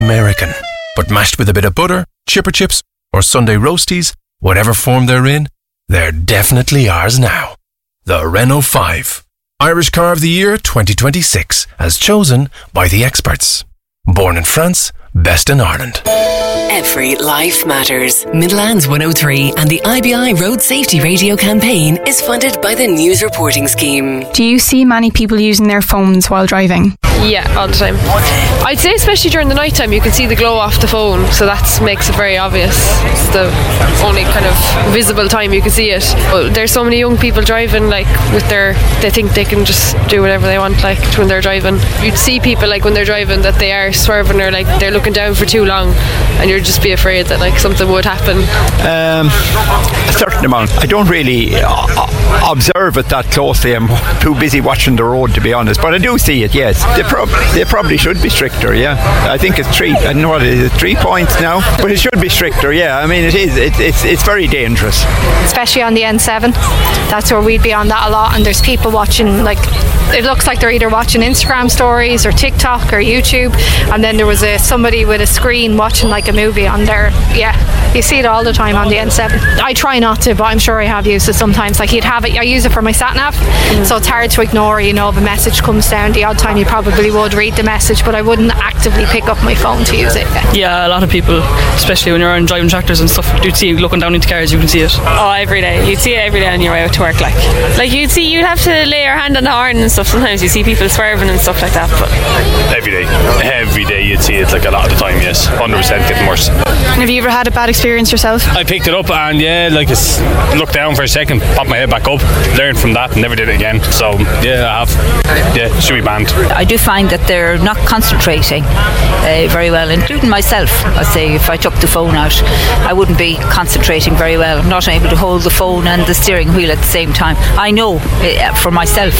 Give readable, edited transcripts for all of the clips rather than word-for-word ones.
American. But mashed with a bit of butter, chipper chips, or Sunday roasties, whatever form they're in, they're definitely ours now. The Renault 5. Irish Car of the Year 2026, as chosen by the experts. Born in France, best in Ireland. Every life matters. Midlands 103 and the IBI Road Safety Radio campaign is funded by the News Reporting Scheme. Do you see many people using their phones while driving? Yeah, all the time. I'd say especially during the night time you can see the glow off the phone, so that makes it very obvious. It's the only kind of visible time you can see it. But there's so many young people driving they think they can just do whatever they want when they're driving. You'd see people when they're driving that they are swerving or they're looking down for too long, and you'd just be afraid that something would happen. A certain amount. I don't really observe it that closely. I'm too busy watching the road, to be honest, but I do see it, yes. They probably should be stricter, yeah. I think it's 3. I don't know what it is. 3 points now, but it should be stricter, yeah. I mean, it is. It's very dangerous, especially on the N7. That's where we'd be on that a lot, and there's people watching. It looks like they're either watching Instagram stories or TikTok or YouTube, and then there was somebody with a screen watching a movie on there. Yeah, you see it all the time on the N7. I try not to, but I'm sure I have used it sometimes. You'd have it. I use it for my sat nav, so it's hard to ignore. If a message comes down, the odd time you probably would read the message, but I wouldn't actively pick up my phone to use it. Yeah, a lot of people, especially when you're on driving tractors and stuff, you'd see looking down into cars, you can see it. Oh, every day. You'd see it every day on your way out to work. You'd have to lay your hand on the horn and stuff. Sometimes you see people swerving and stuff like that. But every day you'd see it a lot of the time. Yes, 100% getting worse. Have you ever had a bad experience yourself? I picked it up and it's looked down for a second, popped my head back up, learned from that and never did it again. So yeah, I have. Yeah, should be banned. I do find that they're not concentrating very well, including myself. I say if I took the phone out, I wouldn't be concentrating very well. I'm not able to hold the phone and the steering wheel at the same time. I know for myself,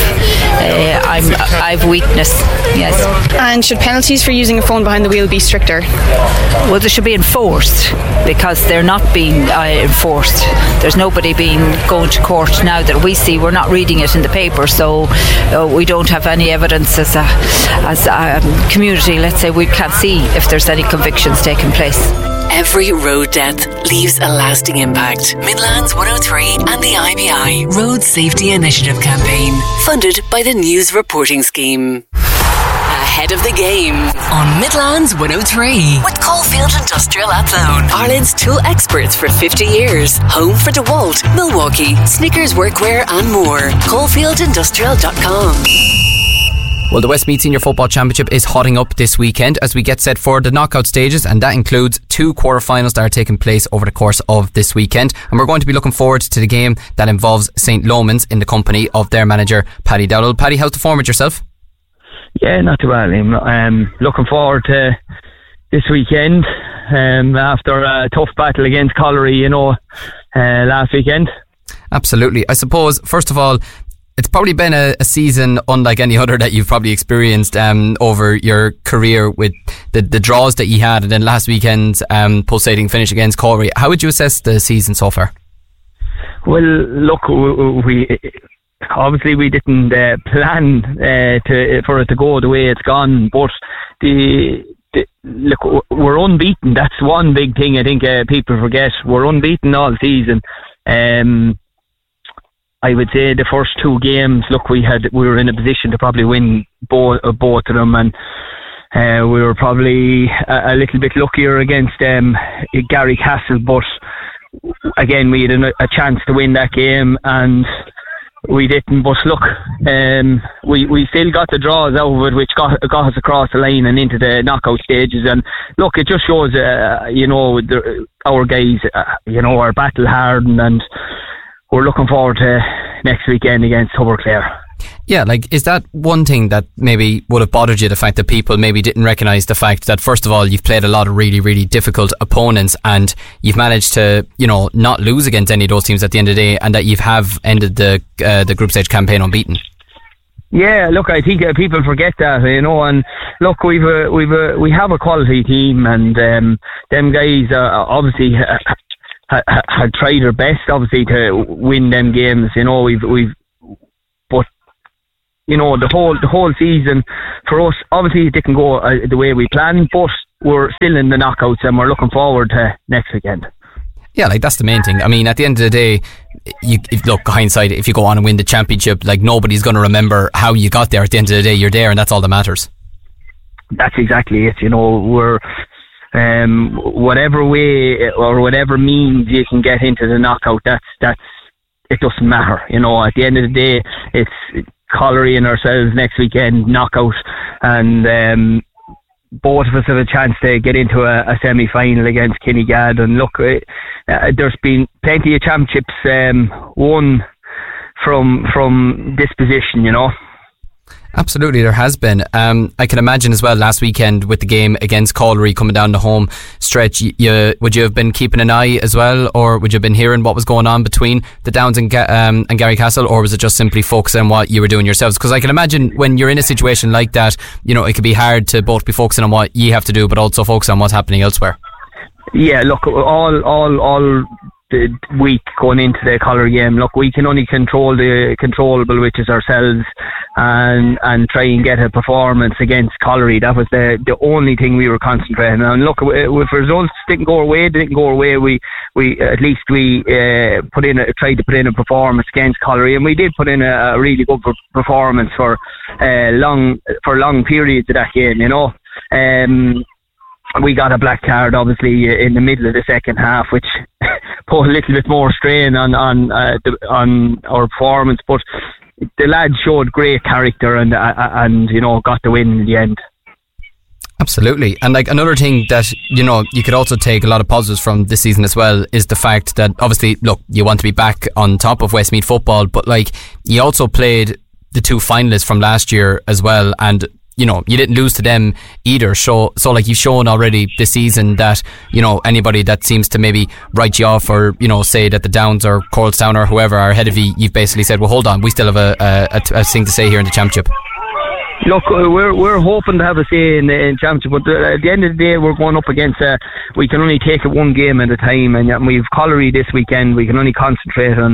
I've weakness. Yes. And should penalties for using a phone behind the wheel be stricter? Well, they should be enforced, because they're not being enforced. There's nobody going to court now that we see. We're not reading it in the paper, so we don't have any evidence as a community. Let's say we can't see if there's any convictions taking place. Every road death leaves a lasting impact. Midlands 103 and the IBI Road Safety Initiative campaign, funded by the News Reporting Scheme. Ahead of the game on Midlands 103 with Caulfield Industrial Athlone, Ireland's tool experts for 50 years. Home for DeWalt, Milwaukee, Snickers Workwear and more. CaulfieldIndustrial.com. Well, the Westmeath Senior Football Championship is hotting up this weekend as we get set for the knockout stages, and that includes 2 quarter-finals that are taking place over the course of this weekend. And we're going to be looking forward to the game that involves St. Lomans in the company of their manager, Paddy Dowdall. Paddy, how's the form with yourself? Yeah, not too bad. I'm looking forward to this weekend after a tough battle against Colliery, last weekend. Absolutely. I suppose, first of all, it's probably been a season unlike any other that you've probably experienced over your career, with the draws that you had, and then last weekend's pulsating finish against Colliery. How would you assess the season so far? Well, look, we obviously we didn't plan for it to go the way it's gone, but look, we're unbeaten. That's one big thing I think people forget. We're unbeaten all season. I would say the first 2 games, look, we were in a position to probably win both of them, and we were probably a little bit luckier against Gary Castle, but again we had a chance to win that game and we didn't. But look, we still got the draws out of it, which got us across the line and into the knockout stages. And look, it just shows our guys are battle hardened, and we're looking forward to next weekend against Hubbard-Clare. Yeah, is that one thing that maybe would have bothered you, the fact that people maybe didn't recognise the fact that, first of all, you've played a lot of really, really difficult opponents and you've managed to, not lose against any of those teams at the end of the day, and that you have ended the group stage campaign unbeaten? Yeah, look, I think people forget that, and look, we have a quality team, and them guys obviously had tried their best, obviously, to win them games. But the whole season for us, obviously, it didn't go the way we planned. But we're still in the knockouts and we're looking forward to next weekend. Yeah, like that's the main thing. I mean, at the end of the day, look, hindsight, if you go on and win the championship, like nobody's going to remember how you got there. At the end of the day, you're there, and that's all that matters. That's exactly it. We're whatever way or whatever means you can get into the knockout. That's it doesn't matter. At the end of the day, it's Colliery and ourselves next weekend knockout, and both of us have a chance to get into a semi-final against Kinnegad. And look, there's been plenty of championships won from this position, Absolutely, there has been. I can imagine as well last weekend with the game against Colliery coming down the home stretch, would you have been keeping an eye as well, or would you have been hearing what was going on between the Downs and Garrycastle, or was it just simply focusing on what you were doing yourselves? Because I can imagine when you're in a situation like that, it could be hard to both be focusing on what you have to do but also focus on what's happening elsewhere. Yeah, look, all the week going into the Colliery game, look, we can only control the controllable, which is ourselves, and try and get a performance against Colliery. That was the only thing we were concentrating on. Look, if results didn't go away, we at least tried to put in a performance against Colliery, and we did put in a really good performance for long periods of that game. We got a black card obviously in the middle of the second half, which put a little bit more strain on our performance, but the lads showed great character and got the win in the end. Absolutely. And like another thing that you could also take a lot of positives from this season as well is the fact that obviously, look, you want to be back on top of Westmeath football, but like you also played the two finalists from last year as well, and you didn't lose to them either. So like you've shown already this season that, anybody that seems to maybe write you off or, say that the Downs or Colestown or whoever are ahead of you, you've basically said, well, hold on, we still have a thing to say here in the championship. Look, we're hoping to have a say in championship, but at the end of the day, we're going up against we can only take it one game at a time, and we've Colliery this weekend. We can only concentrate on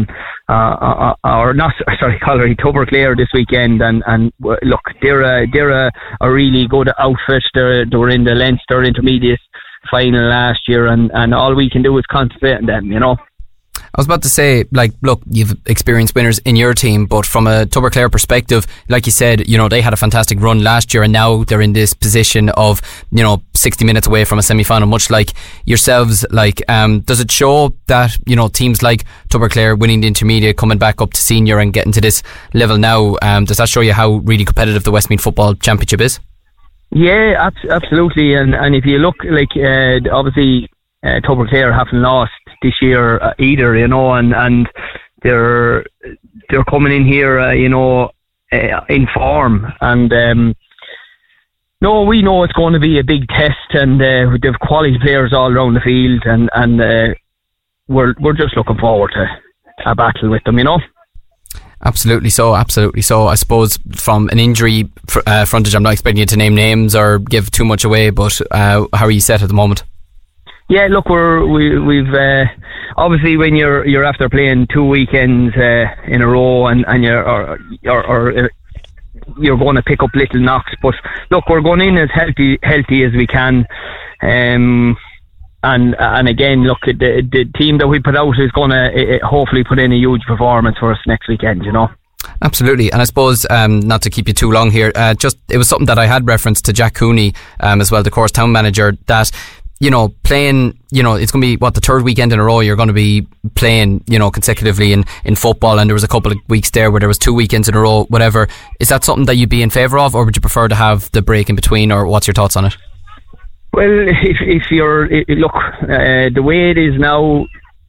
Colliery, Tubberclare this weekend, and look, they're a really good outfit. They were in the Leinster Intermediate final last year, and all we can do is concentrate on them, I was about to say, like, look, you've experienced winners in your team, but from a Tubberclare perspective, like you said, they had a fantastic run last year, and now they're in this position of 60 minutes away from a semi-final, much like yourselves. Like, does it show that teams like Tubberclare winning the intermediate, coming back up to senior and getting to this level now, does that show you how really competitive the Westmeath Football Championship is? Yeah, absolutely. And if you look, like, obviously Tubberclare haven't lost this year either, and they're coming in here, in form, and no, we know it's going to be a big test, and they've quality players all around the field, and we're just looking forward to a battle with them, Absolutely so. I suppose from an injury frontage, I'm not expecting you to name names or give too much away, but how are you set at the moment? Yeah, look, we've obviously when you're after playing 2 weekends in a row, and you're going to pick up little knocks, but look, we're going in as healthy as we can, and again, look, the team that we put out is going to hopefully put in a huge performance for us next weekend. Absolutely. And I suppose, not to keep you too long here, it was something that I had referenced to Jack Cooney as well, the Courstown manager, that playing, it's going to be the third weekend in a row you're going to be playing, consecutively in football, and there was a couple of weeks there where there was 2 weekends in a row, whatever. Is that something that you'd be in favour of, or would you prefer to have the break in between, or what's your thoughts on it? Well, if you're, look, the way it is now,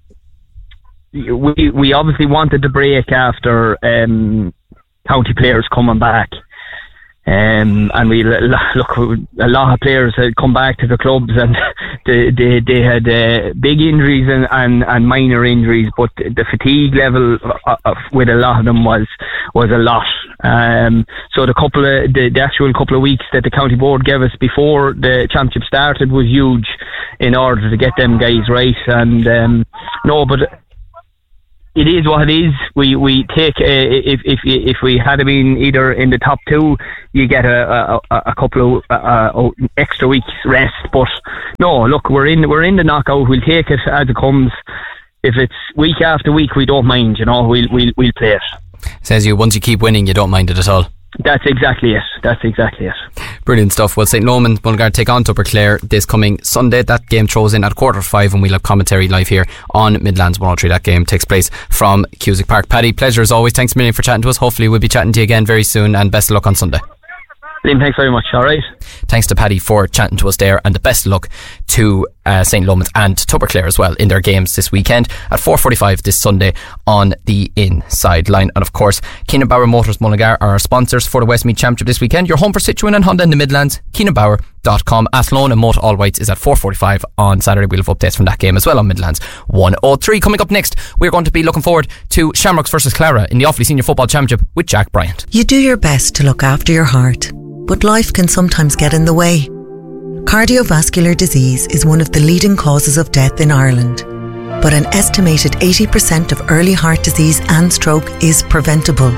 we obviously wanted the break after county players coming back. And we look, a lot of players had come back to the clubs, and they had big injuries and minor injuries, but the fatigue level with a lot of them was a lot. So the actual couple of weeks that the county board gave us before the championship started was huge in order to get them guys right. And but it is what it is. We take if we had been either in the top two, you get a couple of extra weeks rest. But no, look, we're in the knockout. We'll take it as it comes. If it's week after week, we don't mind. We'll play it. Says you, once you keep winning, you don't mind it at all. That's exactly it. Brilliant stuff. Well, St. Lomond Mullingar take on Tupper Clare this coming Sunday. That game throws in at 5:15, and we'll have commentary live here on Midlands 103. That game takes place from Cusack Park. Paddy, pleasure as always. Thanks a million for chatting to us. Hopefully we'll be chatting to you again very soon, and best of luck on Sunday. Liam, thanks very much. Alright. Thanks to Paddy for chatting to us there, and the best of luck to St. Lomond and Tupper Clare as well in their games this weekend at 4:45 this Sunday on the inside line. And of course, Keenan Bauer Motors Mullingar are our sponsors for the Westmeath Championship this weekend. Your home for Citroen and Honda in the Midlands. KeenanBauer.com. Athlone and Motor All Whites is at 4:45 on Saturday. We'll have updates from that game as well on Midlands 103. Coming up next, we're going to be looking forward to Shamrocks versus Clara in the Offaly Senior Football Championship with Jack Bryant. You do your best to look after your heart, but life can sometimes get in the way. Cardiovascular disease is one of the leading causes of death in Ireland, but an estimated 80% of early heart disease and stroke is preventable.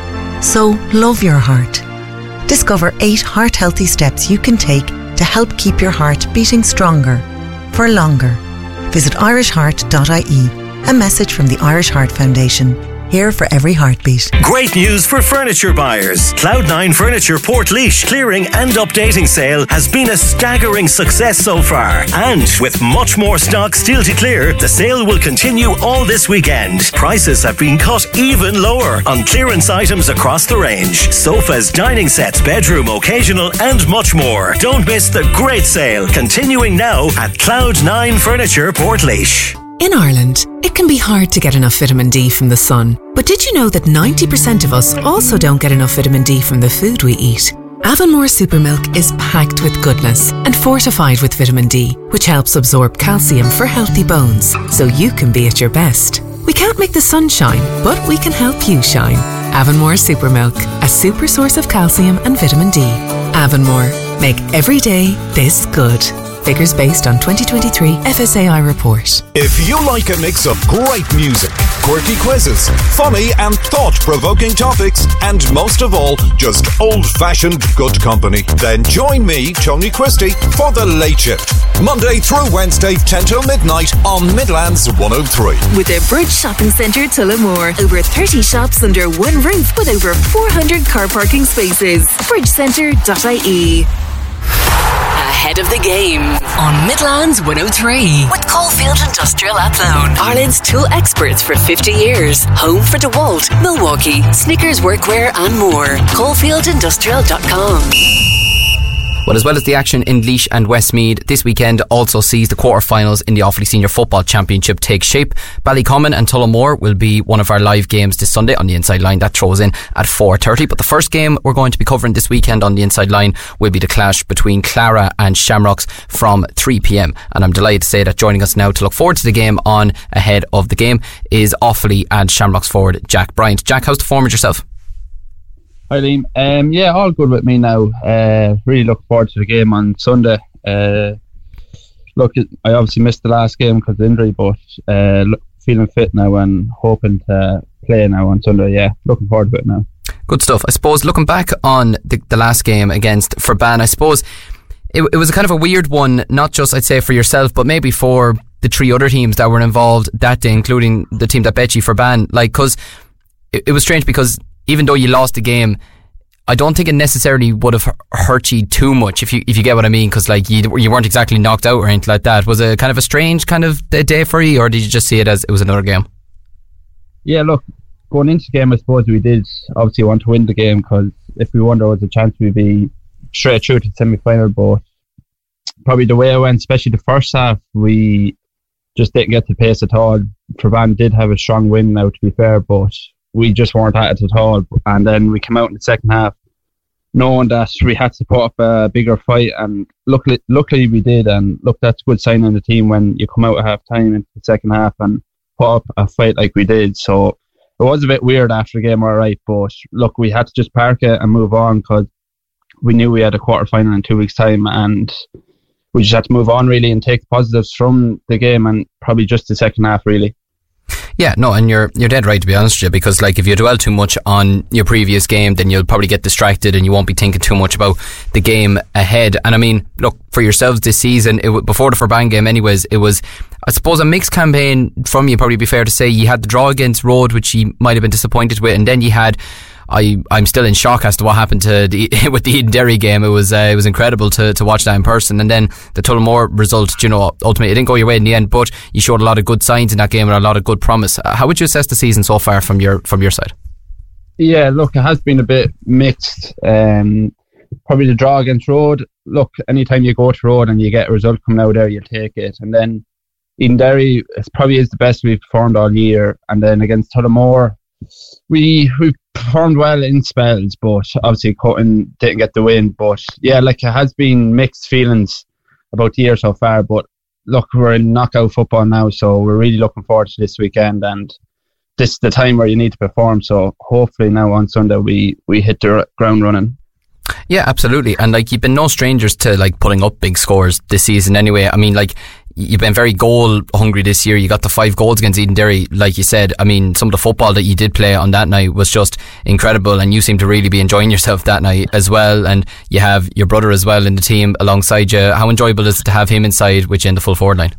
So love your heart. Discover 8 heart-healthy steps you can take to help keep your heart beating stronger for longer. Visit irishheart.ie. A message from the Irish Heart Foundation. Here for every heartbeat. Great news for furniture buyers. Cloud9 Furniture Portlaoise clearing and updating sale has been a staggering success so far. And with much more stock still to clear, the sale will continue all this weekend. Prices have been cut even lower on clearance items across the range. Sofas, dining sets, bedroom, occasional and much more. Don't miss the great sale continuing now at Cloud9 Furniture Portlaoise. In Ireland, it can be hard to get enough vitamin D from the sun. But did you know that 90% of us also don't get enough vitamin D from the food we eat? Avonmore Supermilk is packed with goodness and fortified with vitamin D, which helps absorb calcium for healthy bones, so you can be at your best. We can't make the sun shine, but we can help you shine. Avonmore Supermilk, a super source of calcium and vitamin D. Avonmore, make every day this good. Figures based on 2023 FSAI report. If you like a mix of great music, quirky quizzes, funny and thought-provoking topics, and most of all, just old-fashioned good company, then join me, Tony Christie, for The Late Shift. Monday through Wednesday, 10 till midnight on Midlands 103. With the Bridge Shopping Centre Tullamore. Over 30 shops under one roof with over 400 car parking spaces. bridgecentre.ie. Ahead of the game on Midlands 103 with Caulfield Industrial Athlone, Ireland's tool experts for 50 years. Home for DeWalt, Milwaukee, Snickers Workwear and more. CaulfieldIndustrial.com. Well, as well as the action in Laois and Westmeath, this weekend also sees the quarter-finals in the Offaly Senior Football Championship take shape. Ballycommon and Tullamore will be one of our live games this Sunday on the Inside Line. That throws in at 4:30. But the first game we're going to be covering this weekend on the Inside Line will be the clash between Clara and Shamrocks from 3 p.m. And I'm delighted to say that joining us now to look forward to the game on ahead of the game is Offaly and Shamrocks forward Jack Bryant. Jack, how's the form with yourself? Hi Liam. Yeah, all good with me now. Really look forward to the game on Sunday. Look, I obviously missed the last game because of injury, but feeling fit now and hoping to play now on Sunday. Yeah, looking forward to it now. Good stuff. I suppose looking back on the last game against Furban, I suppose it was a kind of a weird one, not just I'd say for yourself, but maybe for the 3 other teams that were involved that day, including the team that bet you, Furban. Like, because it was strange because even though you lost the game, I don't think it necessarily would have hurt you too much, if you get what I mean, because like you weren't exactly knocked out or anything like that. Was it kind of a strange kind of day for you, or did you just see it as it was another game? Yeah, look, going into the game, I suppose we did obviously want to win the game, because if we won, there was a chance we'd be straight through to the semi-final. But probably the way it went, especially the first half, we just didn't get the pace at all. Furban did have a strong win now, to be fair, but we just weren't at it at all. And then we came out in the second half knowing that we had to put up a bigger fight, and luckily we did. And look, that's a good sign on the team when you come out at half time into the second half and put up a fight like we did. So it was a bit weird after the game, alright, but look, we had to just park it and move on, because we knew we had a quarter final in 2 weeks' time, and we just had to move on really and take positives from the game and probably just the second half really. Yeah, no, and you're dead right, to be honest with you, because like if you dwell too much on your previous game, then you'll probably get distracted and you won't be thinking too much about the game ahead. And I mean, look, for yourselves this season, before the Forban game anyways, it was, I suppose, a mixed campaign from you, probably be fair to say. You had the draw against Road, which you might have been disappointed with, and then you had, I'm still in shock as to what happened with the Eden Derry game. It was incredible to watch that in person. And then the Tullamore result, you know, ultimately it didn't go your way in the end, but you showed a lot of good signs in that game and a lot of good promise. How would you assess the season so far from your side? Yeah, look, it has been a bit mixed. Probably the draw against Road. Look, anytime you go to Road and you get a result coming out there, you take it. And then Eden Derry, it probably is the best we've performed all year. And then against Tullamore, we performed well in spells, but obviously didn't get the win. But yeah, like, it has been mixed feelings about the year so far. But look, we're in knockout football now, so we're really looking forward to this weekend, and this is the time where you need to perform. So hopefully now on Sunday we hit the ground running. Yeah, absolutely. And like, you've been no strangers to like putting up big scores this season anyway. I mean, like, you've been very goal hungry this year. You got the 5 goals against Eden Derry, like you said. I mean, some of the football that you did play on that night was just incredible, and you seem to really be enjoying yourself that night as well. And you have your brother as well in the team alongside you. How enjoyable is it to have him inside with you in the full forward line?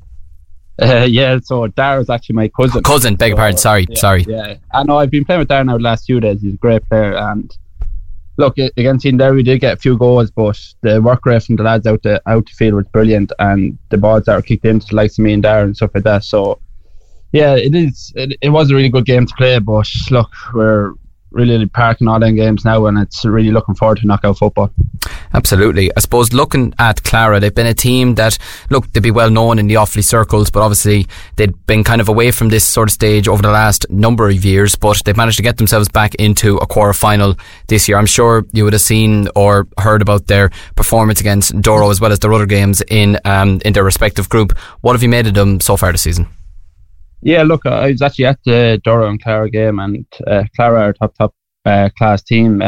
Yeah, so Dara's actually my cousin. Beg your pardon, sorry. Yeah, I know, I've been playing with Dara now the last few days. He's a great player, and look, against Eden Derry we did get a few goals, but the work rate from the lads out the field was brilliant, and the balls that were kicked into the likes of me and Dara and stuff like that. So yeah, it was a really good game to play, but look, we're really parking all them games now, and it's really looking forward to knockout football. Absolutely. I suppose looking at Clara, they've been a team that, look, they'd be well known in the Offaly circles, but obviously they'd been kind of away from this sort of stage over the last number of years, but they've managed to get themselves back into a quarter final this year. I'm sure you would have seen or heard about their performance against Doro as well as their other games in their respective group. What have you made of them so far this season? Yeah, look, I was actually at the Doro and Clara game, and Clara are top class team.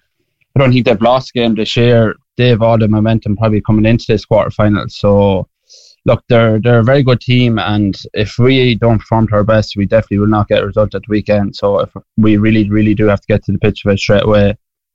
I don't think they've lost a game this year. They have all the momentum probably coming into this quarter final. So look, they're a very good team, and if we don't perform to our best, we definitely will not get a result at the weekend. So if we really do have to get to the pitch of it straight away.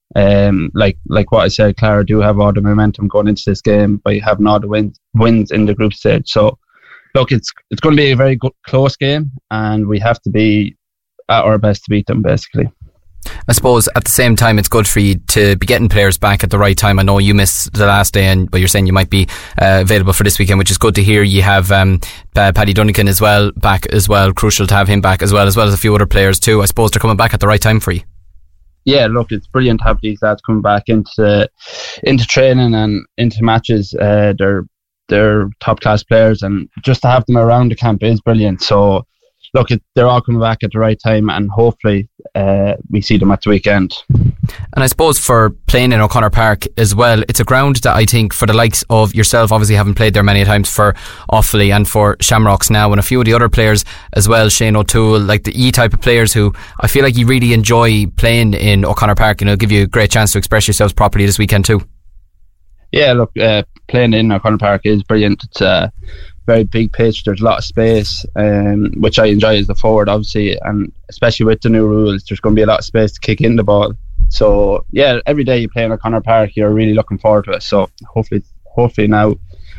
Like what I said, Clara do have all the momentum going into this game by having all the wins in the group stage. So look, it's going to be a very good, close game, and we have to be at our best to beat them, basically. I suppose at the same time it's good for you to be getting players back at the right time. I know you missed the last day, but you're saying you might be available for this weekend, which is good to hear. You have Paddy Dunnigan as well back as well. Crucial to have him back as well as a few other players too. I suppose they're coming back at the right time for you. Yeah, look, it's brilliant to have these lads coming back into training and into matches. They're top class players, and just to have them around the camp is brilliant. So look, they're all coming back at the right time, and hopefully we see them at the weekend. And I suppose for playing in O'Connor Park as well, it's a ground that I think for the likes of yourself, obviously having played there many times, for Offaly and for Shamrocks now, and a few of the other players as well, Shane O'Toole, like the type of players who I feel like you really enjoy playing in O'Connor Park, and it'll give you a great chance to express yourselves properly this weekend too. Yeah, look, playing in O'Connor Park is brilliant. It's a very big pitch. There's a lot of space, which I enjoy as a forward, obviously, and especially with the new rules, there's going to be a lot of space to kick in the ball. So yeah, every day you play in O'Connor Park, you're really looking forward to it. So hopefully now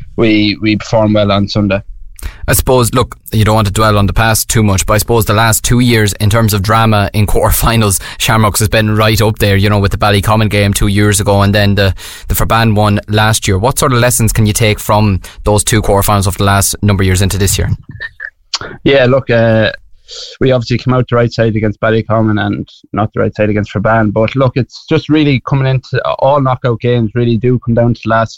we perform well on Sunday. I suppose, look, you don't want to dwell on the past too much, but I suppose the last 2 years in terms of drama in quarterfinals, Shamrocks has been right up there, you know, with the Ballycommon game 2 years ago and then the Forban one last year. What sort of lessons can you take from those 2 quarterfinals of the last number of years into this year? Yeah, look, we obviously came out the right side against Ballycommon and not the right side against Forban, but look, it's just really coming into all knockout games really do come down to the last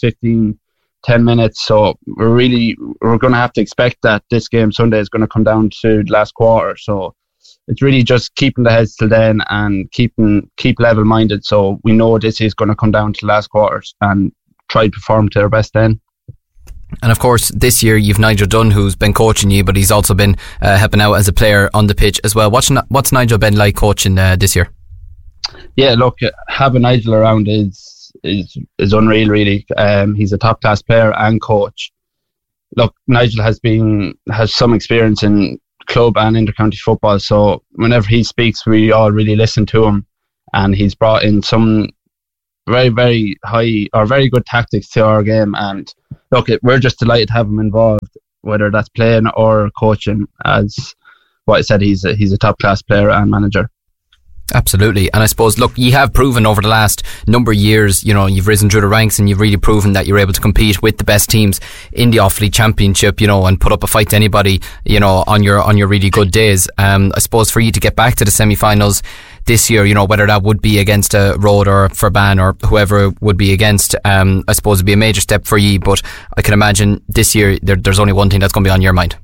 10 minutes, so we're going to have to expect that this game Sunday is going to come down to the last quarter. So it's really just keeping the heads till then and keep level minded, so we know this is going to come down to the last quarters and try to perform to our best then. And of course this year you've Nigel Dunn, who's been coaching you, but he's also been helping out as a player on the pitch as well. What's Nigel been like coaching this year? Yeah, look, having Nigel around is unreal, really. He's a top class player and coach. Look, Nigel has some experience in club and inter-county football. So whenever he speaks, we all really listen to him, and he's brought in some very, very high or very good tactics to our game. And look, we're just delighted to have him involved, whether that's playing or coaching. As what I said, he's a top class player and manager. Absolutely. And I suppose, look, you have proven over the last number of years, you know, you've risen through the ranks and you've really proven that you're able to compete with the best teams in the Offaly Championship, you know, and put up a fight to anybody, you know, on your really good days. I suppose for you to get back to the semi-finals this year, you know, whether that would be against Road or Forban or whoever it would be against, I suppose it'd be a major step for you. But I can imagine this year there's only one thing that's going to be on your mind.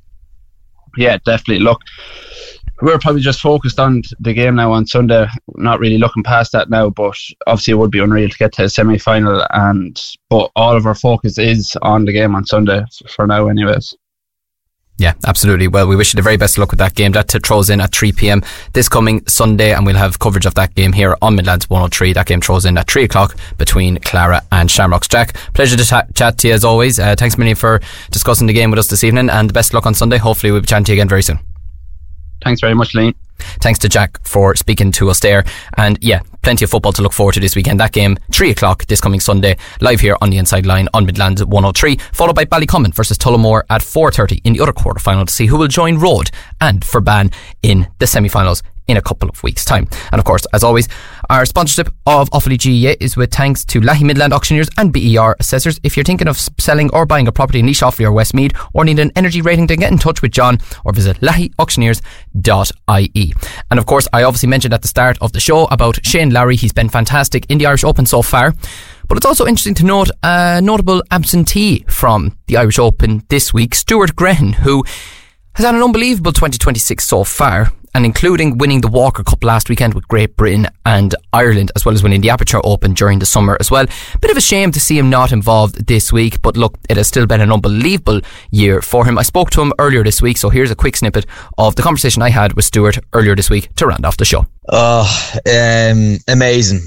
Yeah, definitely. Look, we're probably just focused on the game now on Sunday, not really looking past that now, but obviously it would be unreal to get to a semi-final, but all of our focus is on the game on Sunday for now anyways. Yeah, absolutely. Well, we wish you the very best of luck with that game. That throws in at 3 p.m. this coming Sunday, and we'll have coverage of that game here on Midlands 103. That game throws in at 3 o'clock between Clara and Shamrocks. Jack, pleasure to chat to you as always. Thanks a million for discussing the game with us this evening, and the best of luck on Sunday. Hopefully we'll be chatting to you again very soon. Thanks very much, Liam. Thanks to Jack for speaking to us there. And yeah, plenty of football to look forward to this weekend. That game, 3 o'clock this coming Sunday, live here on the Inside Line on Midlands 103, followed by Ballycommon versus Tullamore at 4:30 in the other quarter final to see who will join Road and Forban in the semi-finals in a couple of weeks' time. And of course, as always, our sponsorship of Offaly GEA is with thanks to Lahey Midland Auctioneers and BER Assessors. If you're thinking of selling or buying a property in Laois, Offaly or Westmeath, or need an energy rating, then get in touch with John or visit laheyauctioneers.ie. And of course, I obviously mentioned at the start of the show about Shane Lowry. He's been fantastic in the Irish Open so far. But it's also interesting to note a notable absentee from the Irish Open this week, Stuart Grehan, who has had an unbelievable 2026 so far, and including winning the Walker Cup last weekend with Great Britain and Ireland, as well as winning the Aperture Open during the summer as well. Bit of a shame to see him not involved this week, but look, it has still been an unbelievable year for him. I spoke to him earlier this week, so here's a quick snippet of the conversation I had with Stuart earlier this week to round off the show. Oh, amazing.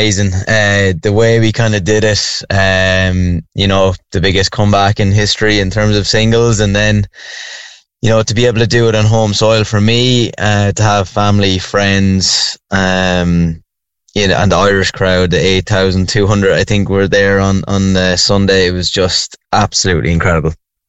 The way we kind of did it, you know, the biggest comeback in history in terms of singles, and then, you know, to be able to do it on home soil for me, to have family, friends, you know, and the Irish crowd, the 8,200, I think, were there on Sunday. It was just absolutely incredible.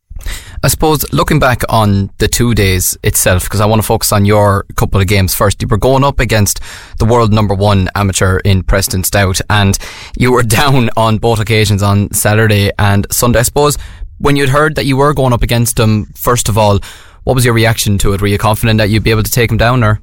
I suppose looking back on the 2 days itself, because I want to focus on your couple of games first. You were going up against the world #1 amateur in Preston Stout, and you were down on both occasions on Saturday and Sunday. I suppose when you'd heard that you were going up against him, first of all, what was your reaction to it? Were you confident that you'd be able to take him down, or?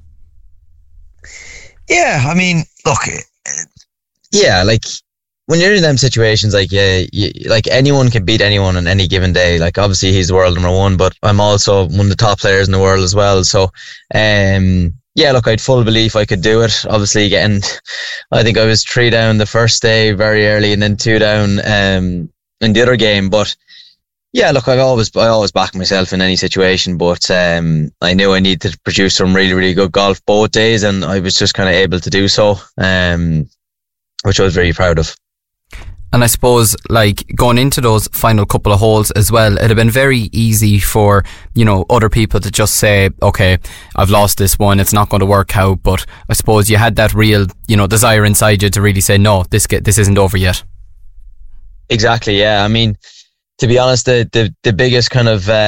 Yeah, I mean, look, yeah, like when you're in them situations, like, yeah, like anyone can beat anyone on any given day. Like, obviously he's the world #1, but I'm also one of the top players in the world as well. So, yeah, look, I had full belief I could do it. Obviously, I think I was 3 down the first day very early, and then 2 down in the other game, but. Yeah, look, I always back myself in any situation, but I knew I needed to produce some really, really good golf both days, and I was just kind of able to do so, which I was very proud of. And I suppose, like, going into those final couple of holes as well, it'd have been very easy for, you know, other people to just say, okay, I've lost this one, it's not going to work out. But I suppose you had that real, you know, desire inside you to really say, no, this isn't over yet. Exactly, yeah. I mean, to be honest, the biggest kind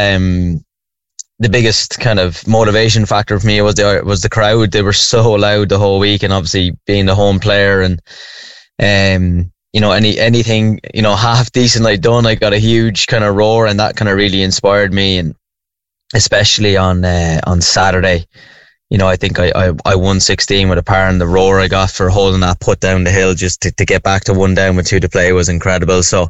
of motivation factor for me was the crowd. They were so loud the whole week, and obviously being the home player, and you know, anything, you know, half decent I'd done, I got a huge kind of roar, and that kind of really inspired me. And especially on Saturday, you know, I think I won 16 with a par, and the roar I got for holding that putt down the hill just to get back to 1 down with 2 to play was incredible. So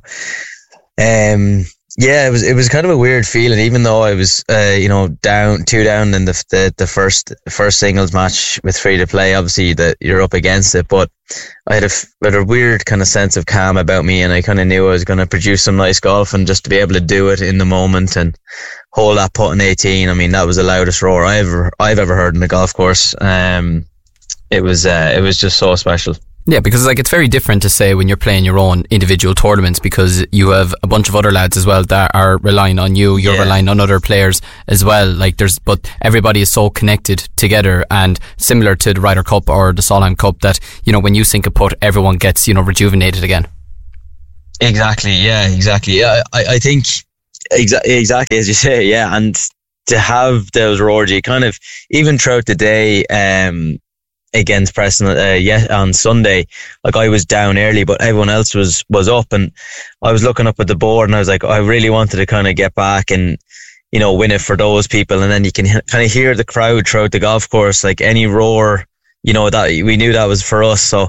yeah, it was kind of a weird feeling, even though I was you know, 2 down in the first singles match with 3 to play. Obviously that you're up against it, but I had a weird kind of sense of calm about me, and I kind of knew I was going to produce some nice golf, and just to be able to do it in the moment and hold that putt in 18, I mean, that was the loudest roar I've ever heard in a golf course. It was just so special. Yeah, because like it's very different to say when you're playing your own individual tournaments, because you have a bunch of other lads as well that are relying on you. You're relying on other players as well. Like but everybody is so connected together, and similar to the Ryder Cup or the Solheim Cup, that when you sink a putt, everyone gets rejuvenated again. Exactly. Yeah. Exactly. Yeah. I think exactly as you say. Yeah, and to have those roars, you kind of even throughout the day. Against Preston on Sunday, like I was down early, but everyone else was up, and I was looking up at the board and I was like, I really wanted to kind of get back and win it for those people. And then you can kind of hear the crowd throughout the golf course, like any roar, that we knew that was for us. So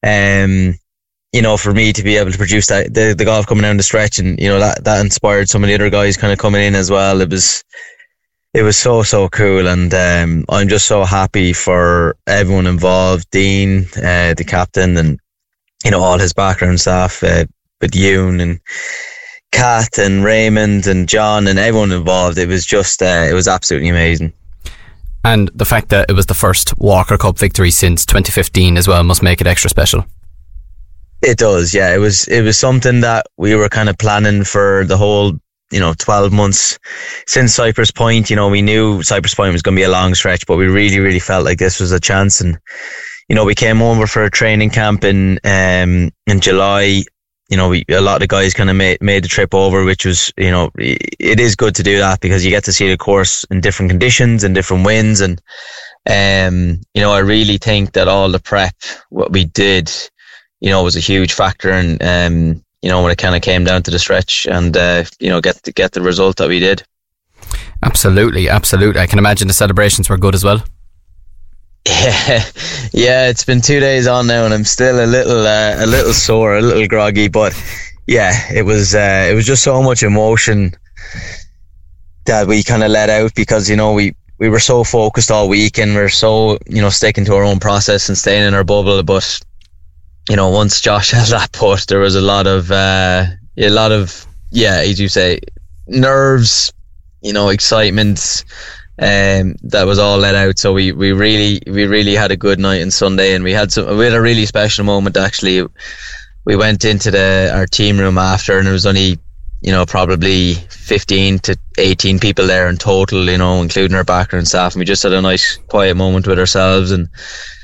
for me to be able to produce that, the golf coming down the stretch, and that inspired some of the other guys kind of coming in as well. It was so cool, and I'm just so happy for everyone involved, Dean, the captain, and all his background staff, with Yoon and Kat and Raymond and John and everyone involved. It was just it was absolutely amazing. And the fact that it was the first Walker Cup victory since 2015 as well must make it extra special. It does, yeah. It was something that we were kind of planning for the whole 12 months since Cypress Point. We knew Cypress Point was going to be a long stretch, but we really, really felt like this was a chance. And, we came over for a training camp in July. A lot of the guys kind of made the trip over, which was, it is good to do that because you get to see the course in different conditions and different winds. And, I really think that all the prep, what we did, was a huge factor. And, when it kind of came down to the stretch and, get the result that we did. Absolutely. I can imagine the celebrations were good as well. Yeah, it's been 2 days on now and I'm still a little sore, a little groggy, but yeah, it was just so much emotion that we kind of let out because, we were so focused all week and we're so, sticking to our own process and staying in our bubble, but once Josh had that putt, there was a lot of, as you say, nerves, excitement, that was all let out. So we really had a good night on Sunday, and we had a really special moment. Actually, we went into our team room after, and there was only, probably 15 to 18 people there in total, including our background staff, and we just had a nice quiet moment with ourselves. And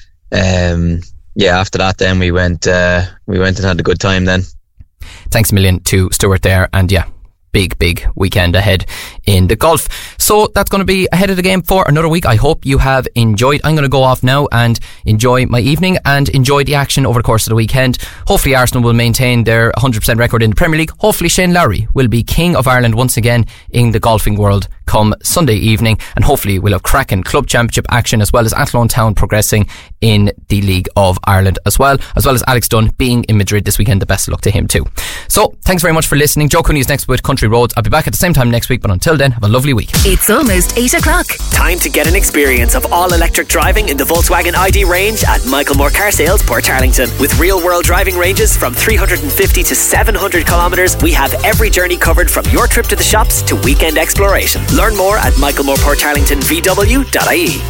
after that, then we went and had a good time then. Thanks a million to Stuart there, and big weekend ahead in the golf. So that's going to be ahead of the game for another week. I hope you have enjoyed. I'm going to go off now and enjoy my evening and enjoy the action over the course of the weekend. Hopefully Arsenal will maintain their 100% record in the Premier League. Hopefully Shane Lowry will be King of Ireland once again in the golfing world come Sunday evening, and hopefully we'll have cracking club championship action as well as Athlone Town progressing in the League of Ireland as well as Alex Dunn being in Madrid this weekend. The best of luck to him too. So thanks very much for listening. Joe Cooney is next with Country Roads. I'll be back at the same time next week, but until then, have a lovely week. It's almost 8 o'clock. Time to get an experience of all-electric driving in the Volkswagen ID range at Michael Moore Car Sales, Portarlington. With real-world driving ranges from 350 to 700 kilometres, we have every journey covered from your trip to the shops to weekend exploration. Learn more at michaelmooreportarlingtonvw.ie.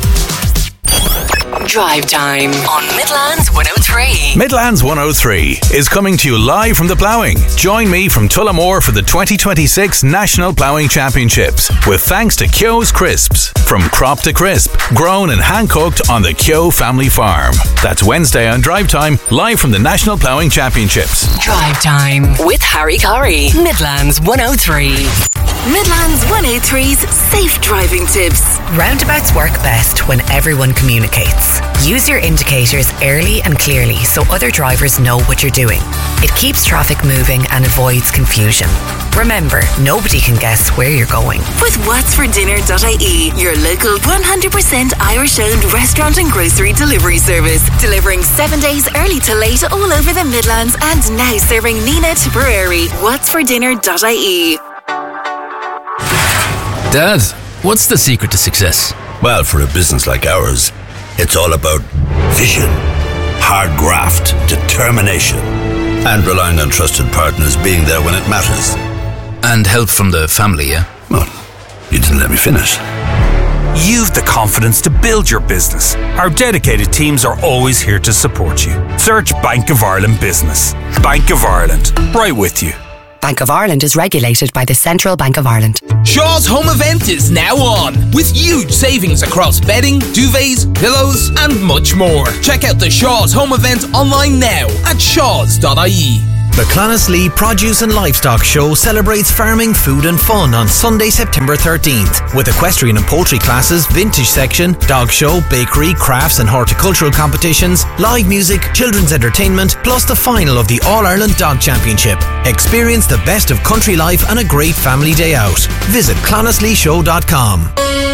Drive Time on Midlands 103. Midlands 103 is coming to you live from the ploughing. Join me from Tullamore for the 2026 National Ploughing Championships with thanks to Keogh's Crisps. From crop to crisp, grown and hand-cooked on the Keogh family farm. That's Wednesday on Drive Time, live from the National Ploughing Championships. Drive Time with Harry Corey. Midlands 103. Midlands 103's safe driving tips. Roundabouts work best when everyone communicates. Use your indicators early and clearly so other drivers know what you're doing. It keeps traffic moving and avoids confusion. Remember, nobody can guess where you're going. With whatsfordinner.ie, your local 100% Irish-owned restaurant and grocery delivery service. Delivering 7 days early to late all over the Midlands and now serving Nina Tipperary. Whatsfordinner.ie. Dad, what's the secret to success? Well, for a business like ours, it's all about vision, hard graft, determination, and relying on trusted partners being there when it matters. And help from the family, yeah? Well, you didn't let me finish. you've the confidence to build your business. Our dedicated teams are always here to support you. Search Bank of Ireland Business. Bank of Ireland, right with you. Bank of Ireland is regulated by the Central Bank of Ireland. Shaw's Home Event is now on, with huge savings across bedding, duvets, pillows and much more. Check out the Shaw's Home Event online now at shaws.ie. The Clonaslee Produce and Livestock Show celebrates farming, food and fun on Sunday, September 13th. With equestrian and poultry classes, vintage section, dog show, bakery, crafts and horticultural competitions, live music, children's entertainment, plus the final of the All-Ireland Dog Championship. Experience the best of country life and a great family day out. Visit clonasleeshow.com.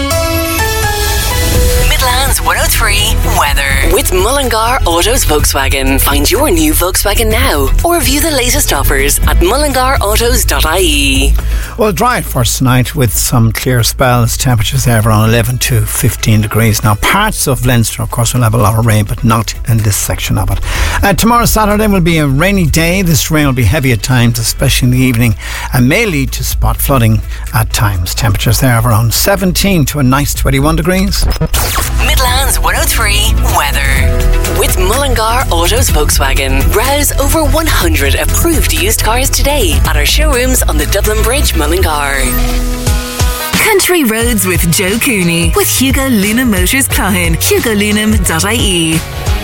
Midlands 103 weather with Mullingar Autos Volkswagen. Find your new Volkswagen now or view the latest offers at mullingarautos.ie. Well, dry at first tonight with some clear spells. Temperatures there around 11 to 15 degrees. Now, parts of Leinster, of course, will have a lot of rain, but not in this section of it. Tomorrow, Saturday, will be a rainy day. This rain will be heavy at times, especially in the evening, and may lead to spot flooding at times. Temperatures there of around 17 to a nice 21 degrees. Midlands 103 weather with Mullingar Autos Volkswagen. Browse over 100 approved used cars today at our showrooms on the Dublin Bridge, Mullingar. Country Roads with Joe Cooney with Hugo Luna Motors Cloughan, hugolunam.ie.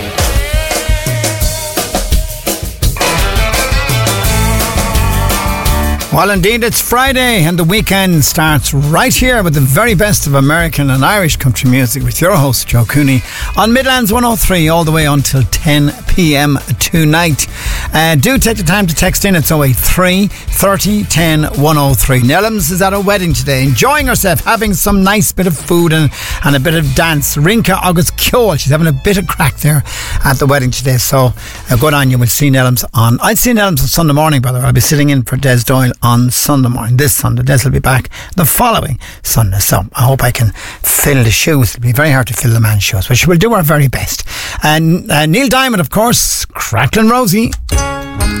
Well, indeed, it's Friday and the weekend starts right here with the very best of American and Irish country music with your host, Joe Cooney, on Midlands 103 all the way until 10 p.m. tonight. Do take the time to text in. It's 083 30 10 103. Nellums is at a wedding today, enjoying herself, having some nice bit of food and a bit of dance. Rinka August Kjol, she's having a bit of crack there at the wedding today. So good on you. We'll see Nellums on. I'd see Nellums on Sunday morning, by the way. I'll be sitting in for Des Doyle on Sunday morning. This Sunday, Des will be back the following Sunday. So I hope I can fill the shoes. It'll be very hard to fill the man's shoes, but she will do our very best. And Neil Diamond, of course, Cracklin' Rosie.